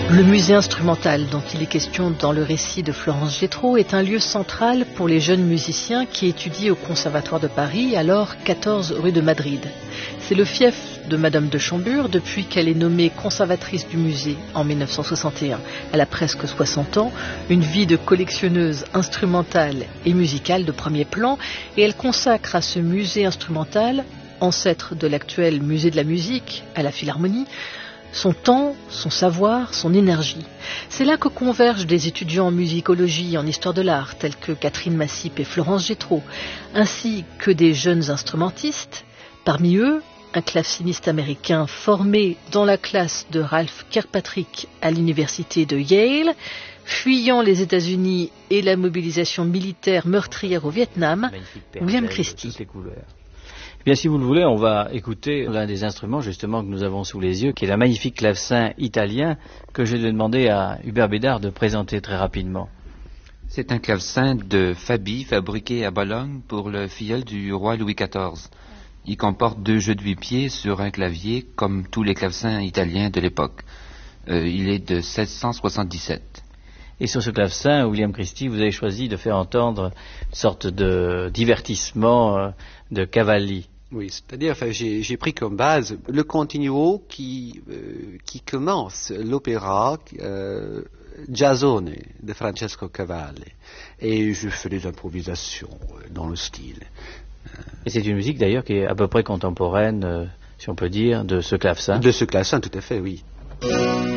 Le musée instrumental dont il est question dans le récit de Florence Gétro est un lieu central pour les jeunes musiciens qui étudient au Conservatoire de Paris, alors 14 rue de Madrid. C'est le fief de Madame de Chambure depuis qu'elle est nommée conservatrice du musée en 1961. Elle a presque 60 ans, une vie de collectionneuse instrumentale et musicale de premier plan, et elle consacre à ce musée instrumental, ancêtre de l'actuel musée de la musique, à la Philharmonie, son temps, son savoir, son énergie. C'est là que convergent des étudiants en musicologie, en histoire de l'art, tels que Catherine Massip et Florence Gétro, ainsi que des jeunes instrumentistes. Parmi eux, un claveciniste américain formé dans la classe de Ralph Kirkpatrick à l'université de Yale, fuyant les États-Unis et la mobilisation militaire meurtrière au Vietnam, William Christie. Bien, si vous le voulez, on va écouter l'un des instruments justement que nous avons sous les yeux, qui est la magnifique clavecin italien que je vais demander à Hubert Bédard de présenter très rapidement. C'est un clavecin de Fabi, fabriqué à Bologne pour le filleul du roi Louis XIV. Il comporte 2 jeux de 8 pieds sur un clavier, comme tous les clavecins italiens de l'époque. Il est de 1677. Et sur ce clavecin, William Christie, vous avez choisi de faire entendre une sorte de divertissement de Cavalli. Oui, c'est-à-dire, j'ai pris comme base le continuo qui commence l'opéra Giasone de Francesco Cavalli. Et je fais des improvisations dans le style. Et c'est une musique d'ailleurs qui est à peu près contemporaine, si on peut dire, de ce clavecin. De ce clavecin, tout à fait, oui.